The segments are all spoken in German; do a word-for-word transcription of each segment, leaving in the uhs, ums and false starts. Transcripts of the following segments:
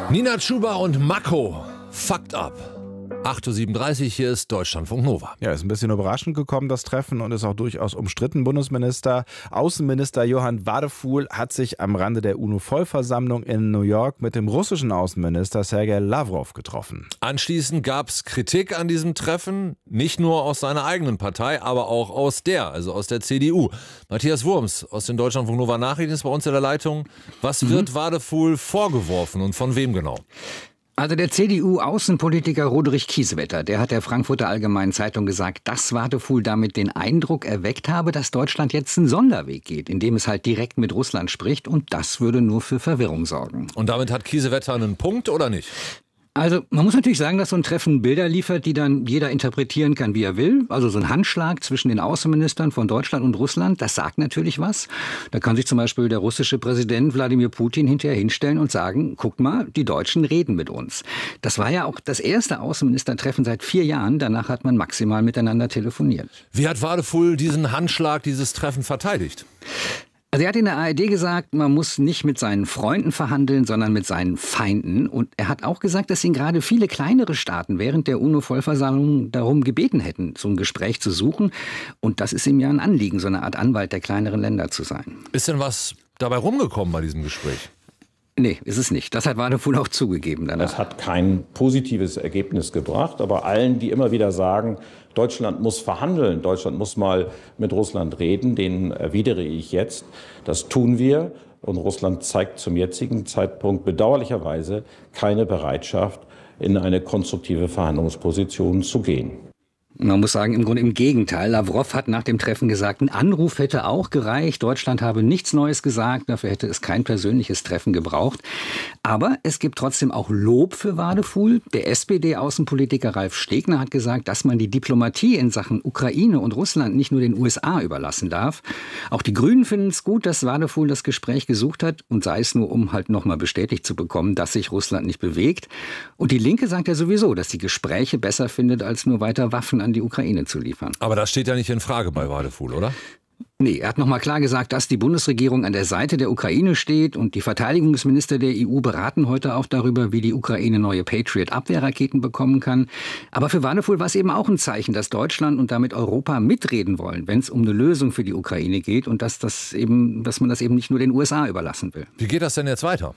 Nina Chuba und Mako, Fucked Up. acht Uhr siebenunddreißig, hier ist Deutschlandfunk Nova. Ja, ist ein bisschen überraschend gekommen, das Treffen, und ist auch durchaus umstritten. Bundesminister, Außenminister Johann Wadephul hat sich am Rande der UNO-Vollversammlung in New York mit dem russischen Außenminister Sergei Lavrov getroffen. Anschließend gab es Kritik an diesem Treffen, nicht nur aus seiner eigenen Partei, aber auch aus der, also aus der C D U. Matthias Wurms aus den Deutschlandfunk Nova Nachrichten ist bei uns in der Leitung. Was mhm. wird Wadephul vorgeworfen und von wem genau? Also der C D U-Außenpolitiker Roderich Kiesewetter, der hat der Frankfurter Allgemeinen Zeitung gesagt, dass Wadephul damit den Eindruck erweckt habe, dass Deutschland jetzt einen Sonderweg geht, indem es halt direkt mit Russland spricht, und das würde nur für Verwirrung sorgen. Und damit hat Kiesewetter einen Punkt oder nicht? Also man muss natürlich sagen, dass so ein Treffen Bilder liefert, die dann jeder interpretieren kann, wie er will. Also so ein Handschlag zwischen den Außenministern von Deutschland und Russland, das sagt natürlich was. Da kann sich zum Beispiel der russische Präsident Wladimir Putin hinterher hinstellen und sagen, guck mal, die Deutschen reden mit uns. Das war ja auch das erste Außenministertreffen seit vier Jahren. Danach hat man maximal miteinander telefoniert. Wie hat Wadephul diesen Handschlag, dieses Treffen verteidigt? Also er hat in der A R D gesagt, man muss nicht mit seinen Freunden verhandeln, sondern mit seinen Feinden. Und er hat auch gesagt, dass ihn gerade viele kleinere Staaten während der UNO-Vollversammlung darum gebeten hätten, so ein Gespräch zu suchen. Und das ist ihm ja ein Anliegen, so eine Art Anwalt der kleineren Länder zu sein. Ist denn was dabei rumgekommen bei diesem Gespräch? Nee, ist es nicht. Das hat Wadephul auch zugegeben danach. Das hat kein positives Ergebnis gebracht. Aber allen, die immer wieder sagen, Deutschland muss verhandeln, Deutschland muss mal mit Russland reden, denen erwidere ich jetzt, das tun wir. Und Russland zeigt zum jetzigen Zeitpunkt bedauerlicherweise keine Bereitschaft, in eine konstruktive Verhandlungsposition zu gehen. Man muss sagen, im Grunde im Gegenteil. Lavrov hat nach dem Treffen gesagt, ein Anruf hätte auch gereicht. Deutschland habe nichts Neues gesagt. Dafür hätte es kein persönliches Treffen gebraucht. Aber es gibt trotzdem auch Lob für Wadephul. Der S P D-Außenpolitiker Ralf Stegner hat gesagt, dass man die Diplomatie in Sachen Ukraine und Russland nicht nur den U S A überlassen darf. Auch die Grünen finden es gut, dass Wadephul das Gespräch gesucht hat. Und sei es nur, um halt nochmal bestätigt zu bekommen, dass sich Russland nicht bewegt. Und die Linke sagt ja sowieso, dass sie Gespräche besser findet, als nur weiter Waffen an die Ukraine zu liefern. Aber das steht ja nicht in Frage bei Wadephul, oder? Nee, er hat nochmal klar gesagt, dass die Bundesregierung an der Seite der Ukraine steht, und die Verteidigungsminister der E U beraten heute auch darüber, wie die Ukraine neue Patriot-Abwehrraketen bekommen kann. Aber für Wadephul war es eben auch ein Zeichen, dass Deutschland und damit Europa mitreden wollen, wenn es um eine Lösung für die Ukraine geht, und dass, das eben, dass man das eben nicht nur den U S A überlassen will. Wie geht das denn jetzt weiter?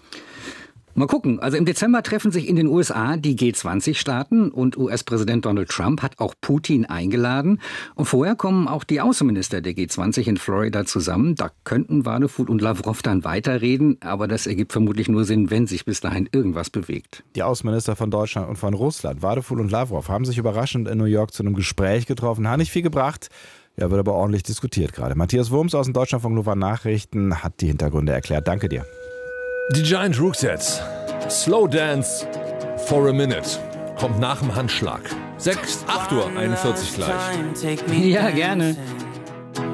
Mal gucken. Also im Dezember treffen sich in den U S A die G zwanzig Staaten, und U S-Präsident Donald Trump hat auch Putin eingeladen. Und vorher kommen auch die Außenminister der G zwanzig in Florida zusammen. Da könnten Wadephul und Lavrov dann weiterreden, aber das ergibt vermutlich nur Sinn, wenn sich bis dahin irgendwas bewegt. Die Außenminister von Deutschland und von Russland, Wadephul und Lavrov, haben sich überraschend in New York zu einem Gespräch getroffen. Hat nicht viel gebracht. Ja, wird aber ordentlich diskutiert gerade. Matthias Wurms aus den Deutschlandfunk Nova Nachrichten hat die Hintergründe erklärt. Danke dir. Die Giant Rooksets. Slow Dance for a Minute. Kommt nach dem Handschlag. sechs, acht Uhr einundvierzig gleich. Ja, gerne.